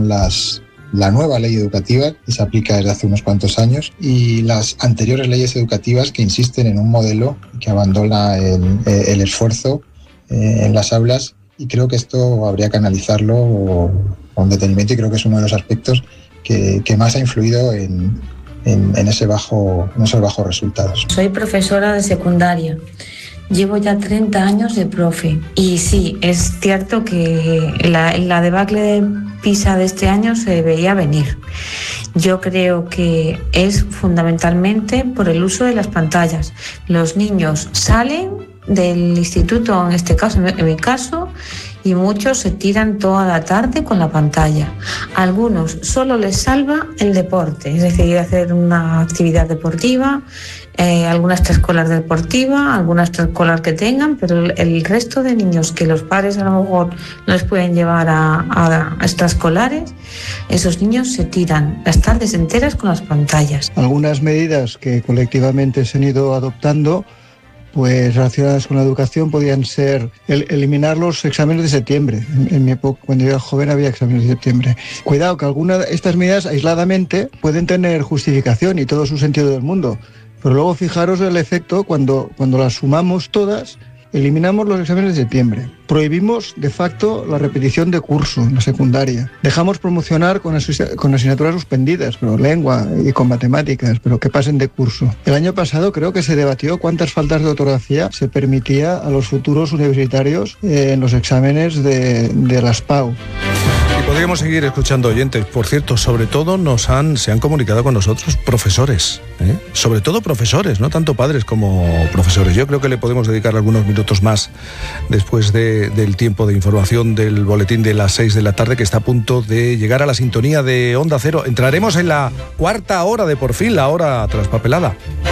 son la nueva ley educativa, que se aplica desde hace unos cuantos años, y las anteriores leyes educativas que insisten en un modelo que abandona el esfuerzo en las aulas, y creo que esto habría que analizarlo con detenimiento, y creo que es uno de los aspectos que más ha influido en esos bajos resultados. Soy profesora de secundaria. Llevo ya 30 años de profe y sí, es cierto que la debacle de PISA de este año se veía venir. Yo creo que es fundamentalmente por el uso de las pantallas. Los niños salen del instituto, en este caso, en mi caso, y muchos se tiran toda la tarde con la pantalla. A algunos solo les salva el deporte, es decir, hacer una actividad deportiva, alguna extraescolar deportiva, alguna extraescolar que tengan, pero el resto de niños que los padres a lo mejor no les pueden llevar a extraescolares, esos niños se tiran las tardes enteras con las pantallas. Algunas medidas que colectivamente se han ido adoptando, pues relacionadas con la educación, podían ser eliminar los exámenes de septiembre. En mi época, cuando yo era joven, había exámenes de septiembre. Cuidado, que algunas de estas medidas aisladamente pueden tener justificación y todo su sentido del mundo, pero luego fijaros el efecto cuando las sumamos todas. Eliminamos los exámenes de septiembre. Prohibimos, de facto, la repetición de curso en la secundaria. Dejamos promocionar con asignaturas suspendidas, pero lengua y con matemáticas, pero que pasen de curso. El año pasado creo que se debatió cuántas faltas de ortografía se permitía a los futuros universitarios en los exámenes de las PAU. Podríamos seguir escuchando oyentes. Por cierto, sobre todo se han comunicado con nosotros profesores, sobre todo profesores, no tanto padres como profesores. Yo creo que le podemos dedicar algunos minutos más después del tiempo de información del boletín de las 6 de la tarde, que está a punto de llegar a la sintonía de Onda Cero. Entraremos en la cuarta hora de Por Fin, la hora traspapelada.